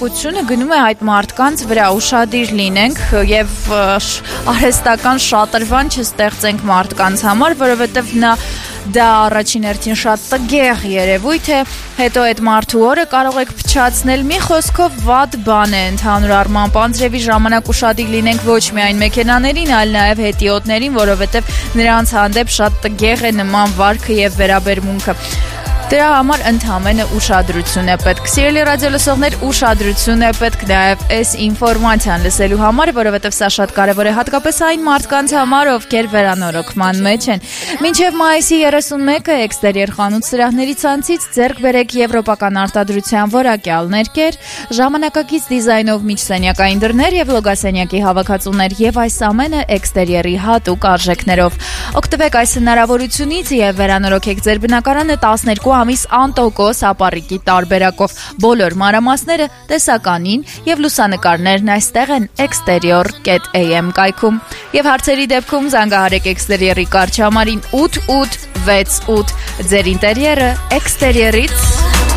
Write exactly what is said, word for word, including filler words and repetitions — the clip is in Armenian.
նշանակությունը գնում է այդ մարդկանց վրա, ուշադիր լինենք եւ արհեստական շատրվան չստեղծենք մարդկանց համար, որովհետեւ նա դա առաջին հերթին շատ տգեղ երևույթ է, հետո այդ մարդու օրը կարող եք փչացնել, մի խոսքով վատ բան է ընդհանուր առմամբ, անձրևի ժամանակ ուշադիր լինենք ոչ միայն մեքենաներին, այլ նաև հետիոտներին, որովհետև նրանց հանդեպ շատ տգեղ է նման վարքը եւ վերաբերմունքը։ Դրա համար ընդհանրապես ուշադրություն է պետք։ Սիրելի ռադիոլսողներ, ուշադրություն է պետք նաև այս ինֆորմացիան լսելու համար, որովհետև սա շատ կարևոր է հատկապես այն մարդկանց համար, ովքեր վերանորոգման մեջ են։ Մինչև մայիսի երեսունմեկը էքստերիեր խանութ սրահների ցանցից ձեռք բերեք եվրոպական արտադրության որակյալ ներկեր, ժամանակակից դիզայնով միջսենյակային դռներ եւ լոգասենյակի հավաքածուներ եւ այս ամենը էքստերիերի հատուկ արժեքներով։ Օգտվեք այս հնարավորությունից եւ վերանորոգեք ձեր բնակարանը տասներկու ամիս անտոկոս ապառիկի տարբերակով։ Բոլոր մանրամասները տեսականին եւ լուսանկարներն այստեղ են exterior dot a m կայքում։ Եվ հարցերի դեպքում զանգահարեք էքստերիերի կարճ համարին ութ ութ վեց ութ։ Ձեր ինտերիերը էքստերիերից